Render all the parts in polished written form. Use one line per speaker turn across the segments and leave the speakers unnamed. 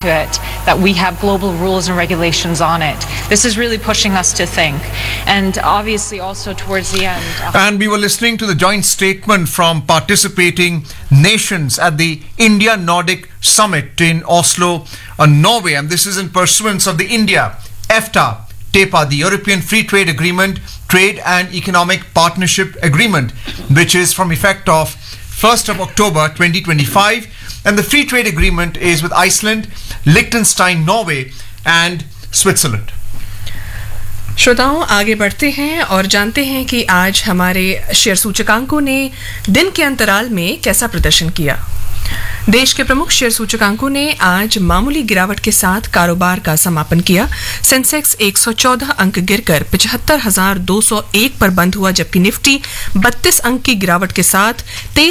to it, that we have global rules and regulations on it. This is really pushing us to think. And obviously also towards the end.
And we were listening to the joint statement from participating nations at the India-Nordic Summit in Oslo, Norway. And this is in pursuance of the India-EFTA TEPA, the European Free Trade Agreement, Trade and Economic Partnership Agreement, which is from effect of 1st of October 2025. And the free trade agreement is with Iceland, Liechtenstein, Norway and Switzerland.
श्रोताओं, आगे बढ़ते हैं और जानते हैं कि आज हमारे शेयर सूचकांकों ने दिन के अंतराल में कैसा प्रदर्शन किया। देश के प्रमुख शेयर सूचकांकों ने आज मामूली गिरावट के साथ कारोबार का समापन किया। सेंसेक्स 114 अंक गिरकर 75,201 पर बंद हुआ, जबकि निफ्टी 32 अंक की गिरावट के साथ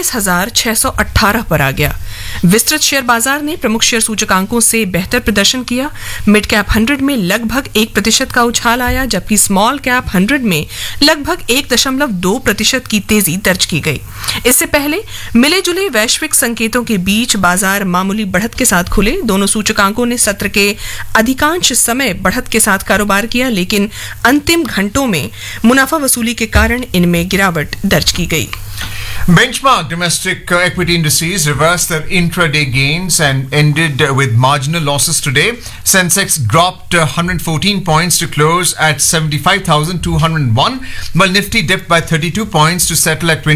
23,618 पर आ गया। विस्तृत शेयर बाजार ने प्रमुख शेयर सूचकांकों से बेहतर प्रदर्शन किया। मिड कैप 100 में लगभग 1% का उछाल आया, जबकि स्मॉल कैप 100 में लगभग 1.2% की तेजी दर्ज की गई। इससे पहले मिले जुले वैश्विक संकेतों के बीच बाजार मामूली बढ़त के साथ खुले। दोनों सूचकांकों ने सत्र के अधिकांश समय बढ़त के साथ कारोबार किया, लेकिन अंतिम घंटों में मुनाफा वसूली के कारण इनमें गिरावट दर्ज की गई।
Benchmark domestic equity indices reversed their intraday gains and ended with marginal losses today. Sensex dropped 114 points to close at 75,201, while Nifty dipped by 32 points to settle at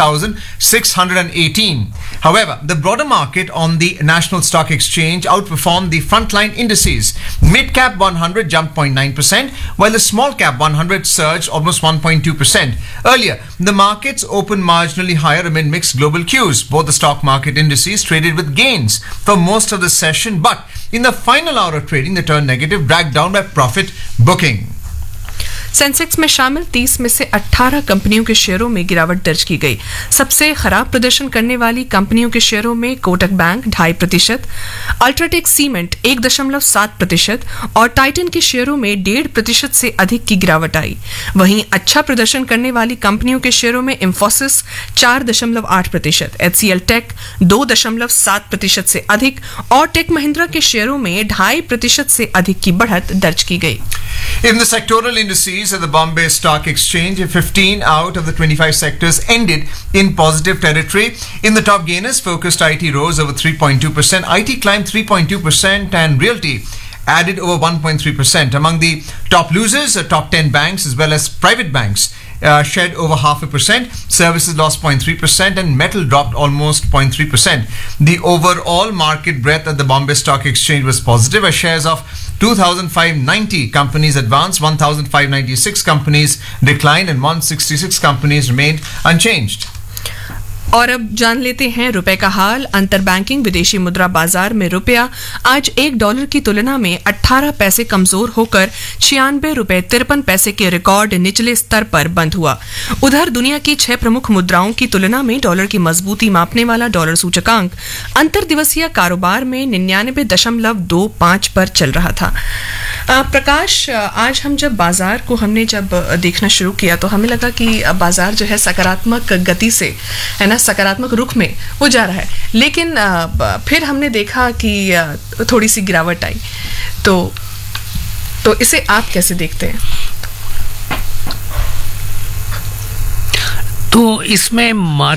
23,618. However, the broader market on the National Stock Exchange outperformed the frontline indices. Mid Cap 100 jumped 0.9%, while the Small Cap 100 surged almost 1.2%. Earlier, the markets opened marginally higher amid mixed global cues. Both the stock market indices traded with gains for most of the session, but in the final hour of trading, they turned negative, dragged down by profit booking.
Sensex में शामिल 30 में से 18 कंपनियों के शेयरों में गिरावट दर्ज की गई। सबसे खराब प्रदर्शन करने वाली कंपनियों के शेयरों में कोटक बैंक 2.5%, अल्ट्राटेक सीमेंट 1.7% और टाइटन के शेयरों में 1.5% से अधिक की गिरावट आई। वहीं अच्छा प्रदर्शन करने वाली कंपनियों के शेयरों में इंफोसिस 4.8%, HCL टेक 2.7% से अधिक और टेक महिंद्रा के शेयरों में 2.5% से अधिक की बढ़त दर्ज की गई।
In the sectoral indices at the Bombay Stock Exchange, 15 out of the 25 sectors ended in positive territory. In the top gainers, focused IT rose over 3.2%, IT climbed 3.2% and realty added over 1.3%. Among the top losers, top 10 banks as well as private banks shed over 0.5%, services lost 0.3% and metal dropped almost 0.3%. The overall market breadth at the Bombay Stock Exchange was positive as shares of 2,590 companies advanced, 1,596 companies declined and 166 companies remained unchanged.
और अब जान लेते हैं रुपए का हाल। अंतर banking विदेशी मुद्रा बाजार में रुपया आज $1 की तुलना में 18 पैसे कमजोर होकर 96 रुपए 53 पैसे के रिकॉर्ड निचले स्तर पर बंद हुआ। उधर दुनिया की 6 प्रमुख मुद्राओं की तुलना में डॉलर की मजबूती मापने वाला डॉलर सूचकांक अंतर दिवसीय कारोबार में 99.25 पर चल रहा था। प्रकाश, आज हम जब बाजार को जब देखना शुरू किया तो हमें लगा कि बाजार जो है सकारात्मक गति से, है ना, सकारात्मक रुख में वो जा रहा है, लेकिन फिर हमने देखा कि थोड़ी सी गिरावट आई। तो इसे आप कैसे देखते हैं?
तो इसमें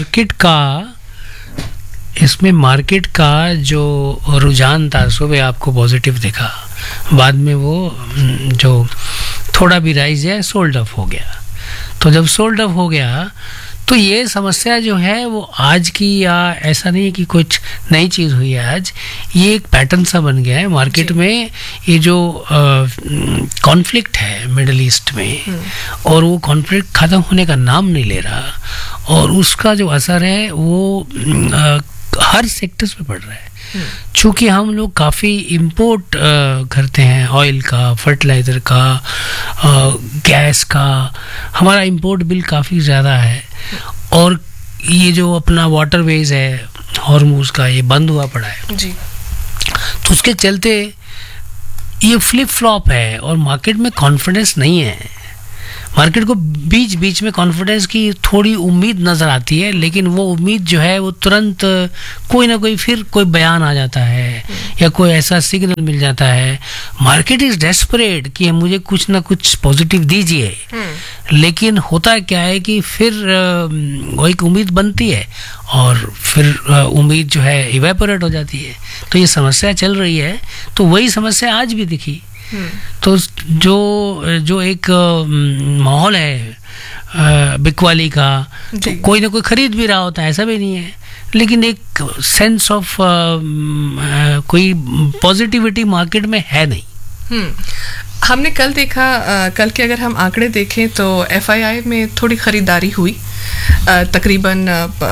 मार्केट का जो रुझान था सुबह आपको पॉजिटिव दिखा, बाद में वो जो थोड़ा भी राइज है सोल्ड ऑफ हो गया। तो जब सोल्ड ऑफ हो गया तो ये समस्या जो है वो आज की, या ऐसा नहीं कि कुछ नई चीज़ हुई है आज, ये एक पैटर्न सा बन गया है मार्केट में। ये जो कॉन्फ्लिक्ट है मिडल ईस्ट में और वो कॉन्फ्लिक्ट ख़त्म होने का नाम नहीं ले रहा और उसका जो असर है वो हर सेक्टर्स पे पड़ रहा है। चूँकि हम लोग काफ़ी इम्पोर्ट करते हैं, ऑयल का, फर्टिलाइज़र का, गैस का, हमारा इम्पोर्ट बिल काफ़ी ज़्यादा है और ये जो अपना वाटरवेज है हॉर्मुज़ का, ये बंद हुआ पड़ा है जी। तो उसके चलते ये फ्लिप फ्लॉप है और मार्केट में कॉन्फिडेंस नहीं है। मार्केट को बीच बीच में कॉन्फिडेंस की थोड़ी उम्मीद नज़र आती है, लेकिन वो उम्मीद जो है वो तुरंत कोई ना कोई फिर कोई बयान आ जाता है या कोई ऐसा सिग्नल मिल जाता है। मार्केट इज़ डेस्परेट कि मुझे कुछ ना कुछ पॉजिटिव दीजिए, लेकिन होता क्या है कि फिर वो एक उम्मीद बनती है और फिर उम्मीद जो है इवेपोरेट हो जाती है। तो ये समस्या चल रही है, तो वही समस्या आज भी दिखी। तो जो एक माहौल है बिकवाली का, तो कोई ना कोई खरीद भी रहा होता है, ऐसा भी नहीं है, लेकिन एक सेंस ऑफ कोई पॉजिटिविटी मार्केट में है नहीं।
हमने कल देखा, कल के अगर हम आंकड़े देखें तो एफआईआई में थोड़ी खरीदारी हुई, तकरीबन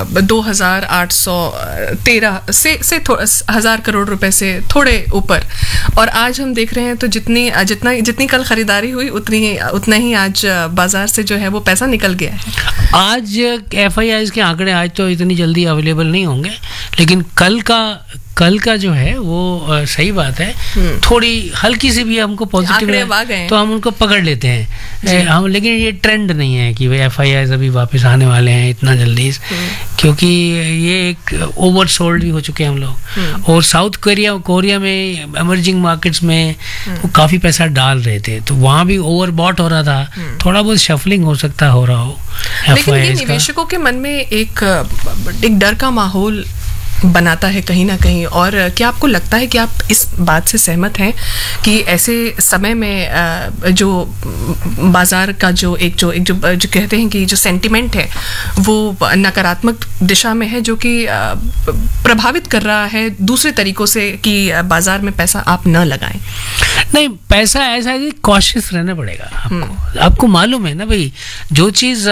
2,813 से 1,000 करोड़ रुपए से थोड़े ऊपर। और आज हम देख रहे हैं तो जितनी कल खरीदारी हुई उतना ही आज बाजार से जो है वो पैसा निकल गया है।
आज एफआईआई के आंकड़े आज तो इतनी जल्दी अवेलेबल नहीं होंगे, लेकिन कल का जो है वो सही बात है, थोड़ी हल्की सी भी हमको पॉजिटिव है तो हम उनको पकड़ लेते हैं हम, लेकिन ये ट्रेंड नहीं है कि भाई एफआईआई अभी वापस आने वाले हैं इतना जल्दी, क्योंकि ये एक ओवर सोल्ड भी हो चुके हैं हम लोग। और साउथ कोरिया में इमर्जिंग मार्केट्स में वो काफ़ी पैसा डाल रहे थे, तो वहाँ भी ओवर बॉट हो रहा था, थोड़ा बहुत शफलिंग हो रहा हो।
लेकिन ये निवेशकों के मन में एक डर का माहौल बनाता है कहीं ना कहीं। और क्या आपको लगता है कि आप इस बात से सहमत हैं कि ऐसे समय में जो बाजार का जो कहते हैं कि जो सेंटिमेंट है वो नकारात्मक दिशा में है, जो कि प्रभावित कर रहा है दूसरे तरीकों से कि बाजार में पैसा आप न लगाएं?
नहीं, पैसा ऐसा है कि कॉशियस रहना पड़ेगा आपको। आपको मालूम है ना भाई, जो चीज़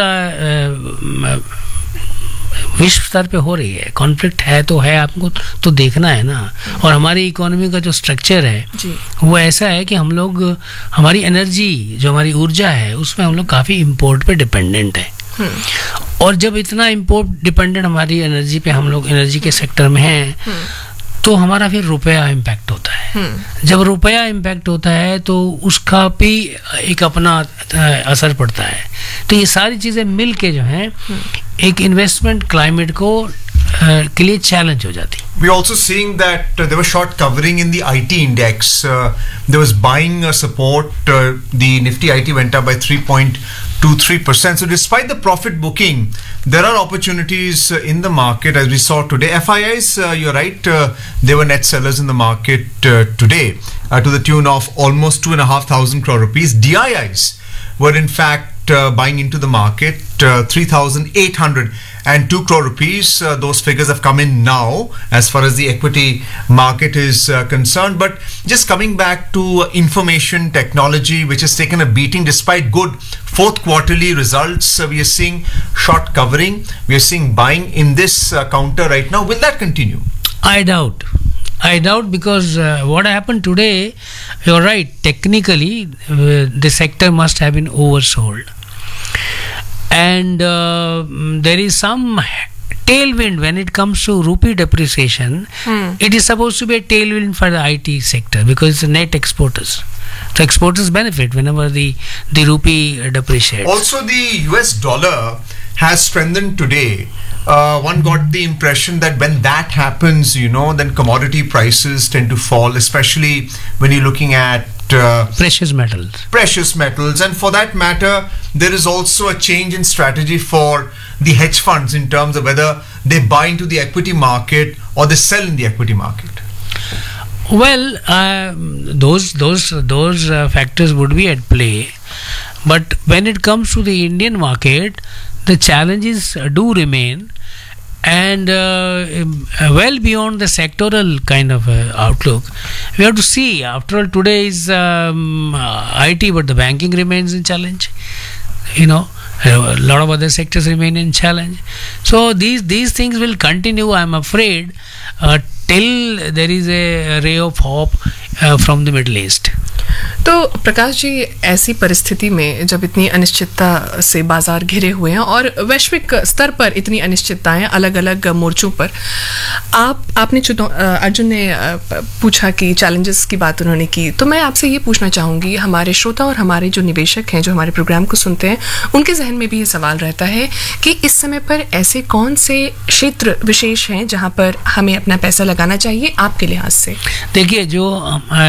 विश्व स्तर पे हो रही है, कॉन्फ्लिक्ट है तो है, आपको तो देखना है ना। और हमारी इकोनॉमी का जो स्ट्रक्चर है वो ऐसा है कि हम लोग, हमारी एनर्जी जो हमारी ऊर्जा है उसमें हम लोग काफ़ी इम्पोर्ट पे डिपेंडेंट है। और जब इतना इम्पोर्ट डिपेंडेंट हमारी एनर्जी पे हम लोग एनर्जी के सेक्टर में हैं, तो हमारा फिर रुपया इम्पैक्ट होता है। जब रुपया इम्पैक्ट होता है तो उसका भी एक अपना असर पड़ता है। तो ये सारी चीज़ें मिल के जो हैं एक इन्वेस्टमेंट क्लाइमेट को के लिए चैलेंज हो जाती।
We're also seeing that there was short covering in the IT index. There was buying support. The Nifty IT went up by 3.23%. So despite the profit booking, there are opportunities in the market as we saw today. FIIs, you're right, they were net sellers in the market today to the tune of almost 2,500 crore rupees. DIIs were in fact buying into the market 3,802 crore rupees. Those figures have come in now as far as the equity market is concerned. But just coming back to information technology, which has taken a beating despite good fourth quarterly results, we are seeing short covering, we are seeing buying in this counter right now. Will that continue?
I doubt because what happened today, you're right, technically the sector must have been oversold. And there is some tailwind when it comes to rupee depreciation. It is supposed to be a tailwind for the IT sector because it's net exporters. So exporters benefit whenever the rupee depreciates.
Also, the US dollar has strengthened today. One got the impression that when that happens, then commodity prices tend to fall, especially when you're looking at
precious metals. And for that matter, there is also a change in strategy for the hedge funds in terms of whether they buy into the equity market or they sell in the equity market. Well, those factors would be at play, but when it comes to the Indian market, the challenges do remain, and well beyond the sectoral kind of outlook. We have to see. After all, today is IT, but the banking remains in challenge. A lot of other sectors remain in challenge. So these things will continue, I'm afraid, till there is a ray of hope from the Middle East.
तो प्रकाश जी, ऐसी परिस्थिति में जब इतनी अनिश्चितता से बाजार घिरे हुए हैं और वैश्विक स्तर पर इतनी अनिश्चितताएं अलग अलग मोर्चों पर, आपने अर्जुन ने पूछा कि चैलेंजेस की बात उन्होंने की, तो मैं आपसे ये पूछना चाहूंगी, हमारे श्रोता और हमारे जो निवेशक हैं जो हमारे प्रोग्राम को सुनते हैं, उनके जहन में भी ये सवाल रहता है कि इस समय पर ऐसे कौन से क्षेत्र विशेष हैं जहां पर हमें अपना पैसा लगाना चाहिए आपके लिहाज से?
देखिए, जो